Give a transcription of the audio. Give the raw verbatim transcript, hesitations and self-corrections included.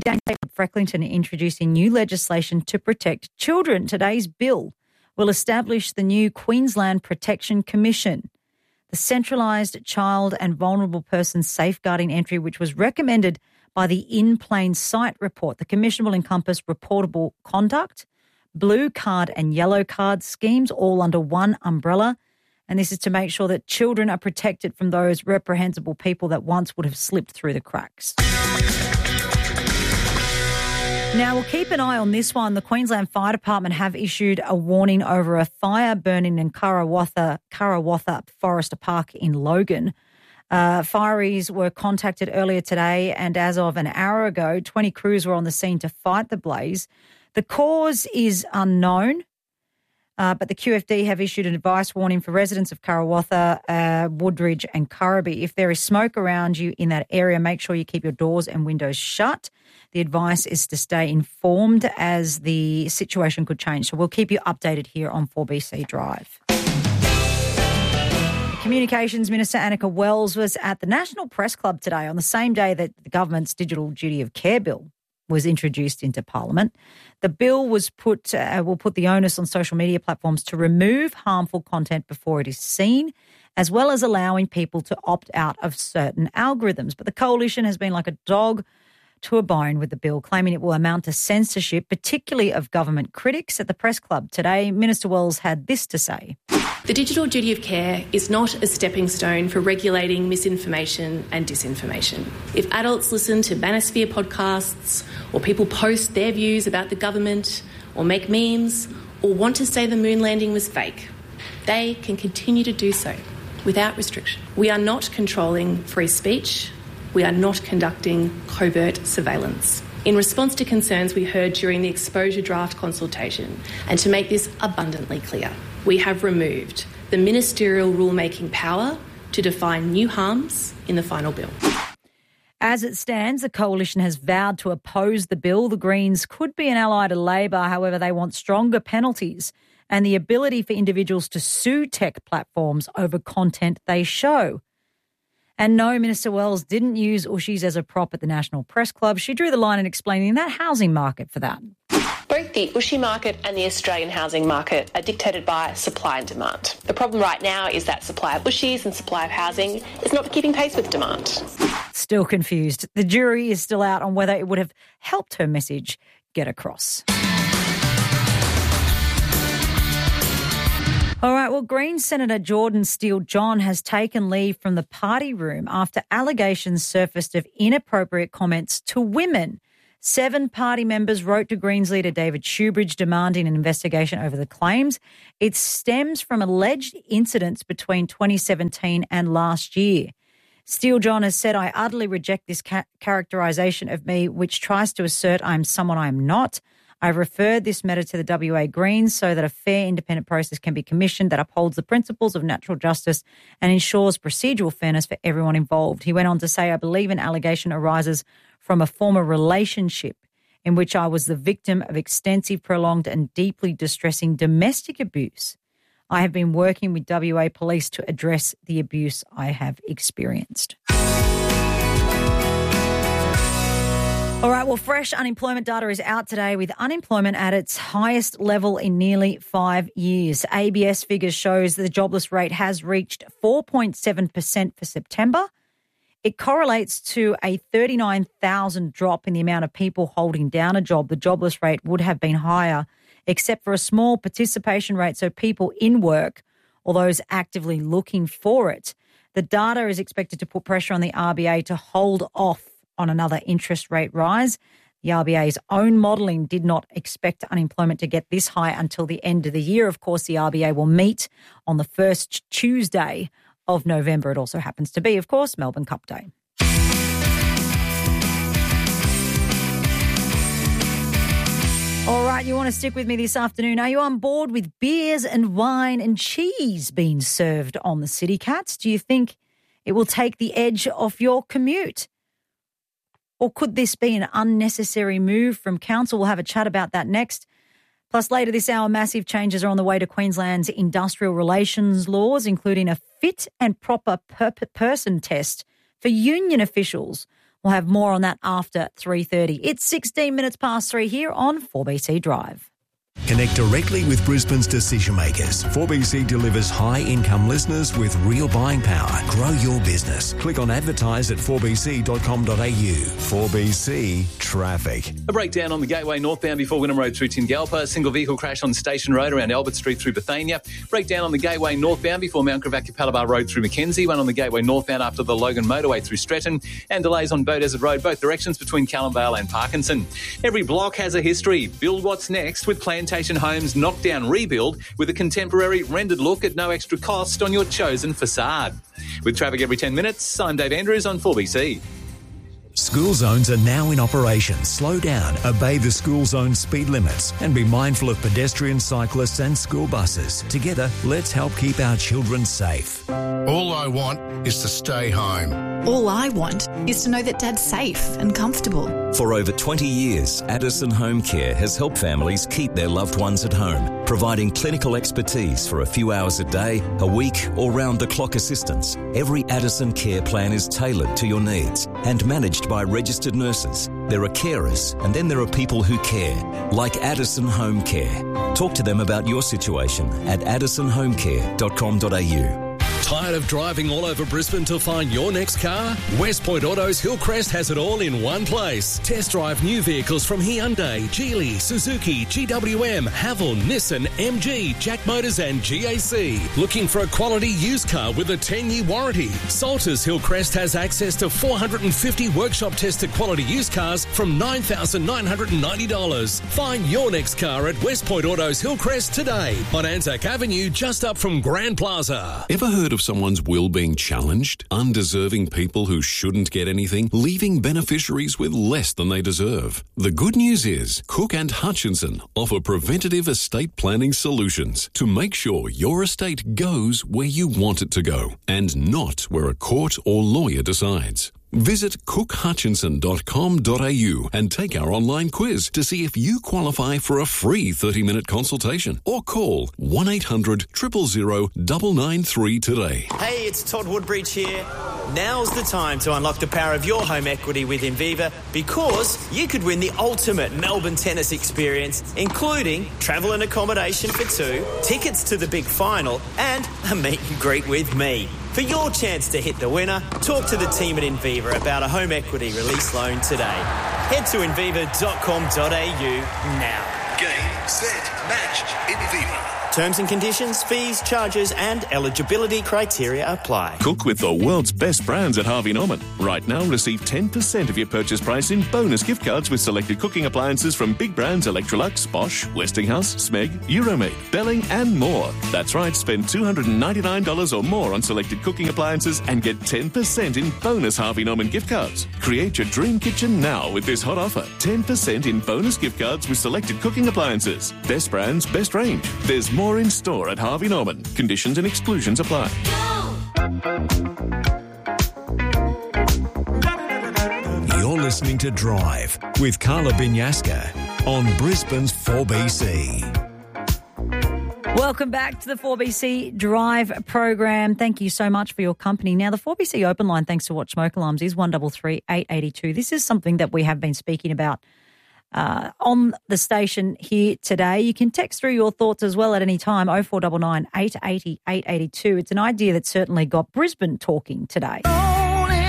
Daniel Frecklington introducing new legislation to protect children. Today's bill will establish the new Queensland Protection Commission. The centralised child and vulnerable persons safeguarding entry, which was recommended by the In Plain Sight report. The commission will encompass reportable conduct, blue card and yellow card schemes, all under one umbrella. And this is to make sure that children are protected from those reprehensible people that once would have slipped through the cracks. Now, we'll keep an eye on this one. The Queensland Fire Department have issued a warning over a fire burning in Karawatha, Karawatha Forest Park in Logan. Uh, fireys were contacted earlier today, and as of an hour ago, twenty crews were on the scene to fight the blaze. The cause is unknown, uh, but the Q F D have issued an advice warning for residents of Karawatha, uh, Woodridge and Kurraby. If there is smoke around you in that area, make sure you keep your doors and windows shut. The advice is to stay informed as the situation could change. So we'll keep you updated here on four B C Drive. Communications Minister Annika Wells was at the National Press Club today on the same day that the government's Digital Duty of Care bill was introduced into Parliament. The bill was put uh, will put the onus on social media platforms to remove harmful content before it is seen, as well as allowing people to opt out of certain algorithms. But the coalition has been like a dog to a bone with the bill, claiming it will amount to censorship, particularly of government critics. At the Press Club today, Minister Wells had this to say. The Digital Duty of Care is not a stepping stone for regulating misinformation and disinformation. If adults listen to Manosphere podcasts, or people post their views about the government, or make memes, or want to say the moon landing was fake, they can continue to do so without restriction. We are not controlling free speech. We are not conducting covert surveillance. In response to concerns we heard during the exposure draft consultation, and to make this abundantly clear, we have removed the ministerial rulemaking power to define new harms in the final bill. As it stands, the coalition has vowed to oppose the bill. The Greens could be an ally to Labor. However, they want stronger penalties and the ability for individuals to sue tech platforms over content they show. And no, Minister Wells didn't use Ushies as a prop at the National Press Club. She drew the line in explaining that housing market for that. Both the Ushi market and the Australian housing market are dictated by supply and demand. The problem right now is that supply of Ushies and supply of housing is not keeping pace with demand. Still confused. The jury is still out on whether it would have helped her message get across. All right, well, Greens Senator Jordan Steele-John has taken leave from the party room after allegations surfaced of inappropriate comments to women. Seven party members wrote to Greens leader David Shoebridge demanding an investigation over the claims. It stems from alleged incidents between twenty seventeen and last year. Steele-John has said, I utterly reject this ca- characterisation of me, which tries to assert I am someone I am not. I've referred this matter to the W A Greens so that a fair independent process can be commissioned that upholds the principles of natural justice and ensures procedural fairness for everyone involved. He went on to say, I believe an allegation arises from a former relationship in which I was the victim of extensive, prolonged and deeply distressing domestic abuse. I have been working with W A Police to address the abuse I have experienced. All right, well, fresh unemployment data is out today with unemployment at its highest level in nearly five years. A B S figures shows that the jobless rate has reached four point seven percent for September. It correlates to a thirty-nine thousand drop in the amount of people holding down a job. The jobless rate would have been higher, except for a small participation rate, so people in work or those actively looking for it. The data is expected to put pressure on the R B A to hold off on another interest rate rise. The R B A's own modelling did not expect unemployment to get this high until the end of the year. Of course, the R B A will meet on the first Tuesday of November. It also happens to be, of course, Melbourne Cup Day. All right, you want to stick with me this afternoon. Are you on board with beers and wine and cheese being served on the City Cats? Do you think it will take the edge off your commute? Or could this be an unnecessary move from council? We'll have a chat about that next. Plus, later this hour, massive changes are on the way to Queensland's industrial relations laws, including a fit and proper per- person test for union officials. We'll have more on that after three thirty. It's sixteen minutes past three here on four B C Drive. Connect directly with Brisbane's decision makers. four B C delivers high-income listeners with real buying power. Grow your business. Click on advertise at four b c dot com dot a u. four B C Traffic. A breakdown on the Gateway northbound before Wynnum Road through Tingalpa. A single vehicle crash on Station Road around Albert Street through Bethania. Breakdown on the Gateway northbound before Mount Gravatt Capalaba Road through Mackenzie. One on the Gateway northbound after the Logan Motorway through Stretton. And delays on Bow Desert Road, both directions between Callumvale and Parkinson. Every block has a history. Build what's next with Plantation Homes Knockdown Rebuild with a contemporary rendered look at no extra cost on your chosen facade. With traffic every ten minutes, I'm Dave Andrews on four B C. School zones are now in operation. Slow down, obey the school zone speed limits, and be mindful of pedestrians, cyclists and school buses. Together, let's help keep our children safe. All I want is to stay home. All I want is to know that Dad's safe and comfortable. For over twenty years, Addison Home Care has helped families keep their loved ones at home, providing clinical expertise for a few hours a day, a week, or round-the-clock assistance. Every Addison care plan is tailored to your needs and managed by registered nurses. There are carers, and then there are people who care, like Addison Home Care. Talk to them about your situation at addison home care dot com dot a u. Tired of driving all over Brisbane to find your next car? West Point Autos Hillcrest has it all in one place. Test drive new vehicles from Hyundai, Geely, Suzuki, G W M, Haval, Nissan, M G, Jack Motors and G A C. Looking for a quality used car with a ten-year warranty? Salters Hillcrest has access to four hundred fifty workshop-tested quality used cars from nine thousand nine hundred ninety dollars. Find your next car at West Point Autos Hillcrest today on Anzac Avenue, just up from Grand Plaza. Ever heard of someone's will being challenged? Undeserving people who shouldn't get anything, leaving beneficiaries with less than they deserve. The good news is Cook and Hutchinson offer preventative estate planning solutions to make sure your estate goes where you want it to go and not where a court or lawyer decides. Visit cook hutchinson dot com dot a u and take our online quiz to see if you qualify for a free thirty-minute consultation, or call one eight hundred, zero zero zero, nine nine three today. Hey, it's Todd Woodbridge here. Now's the time to unlock the power of your home equity with Inviva, because you could win the ultimate Melbourne tennis experience, including travel and accommodation for two, tickets to the big final, and a meet and greet with me. For your chance to hit the winner, talk to the team at Inviva about a home equity release loan today. Head to inviva dot com dot a u now. Game, set, match, Inviva. Terms and conditions, fees, charges and eligibility criteria apply. Cook with the world's best brands at Harvey Norman. Right now, receive ten percent of your purchase price in bonus gift cards with selected cooking appliances from big brands Electrolux, Bosch, Westinghouse, Smeg, Euromade, Belling and more. That's right, spend two hundred ninety-nine dollars or more on selected cooking appliances and get ten percent in bonus Harvey Norman gift cards. Create your dream kitchen now with this hot offer. ten percent in bonus gift cards with selected cooking appliances. Best brands, best range. There's more in store at Harvey Norman. Conditions and exclusions apply. You're listening to Drive with Carla Binyaska on Brisbane's four B C. Welcome back to the four B C Drive program. Thank you so much for your company. Now, the four B C open line, thanks to Watch Smoke Alarms, is one three three, eight eight two. This is something that we have been speaking about Uh, on the station here today. You can text through your thoughts as well at any time, oh four nine nine, eight eight zero, eight eight two. It's an idea that certainly got Brisbane talking today.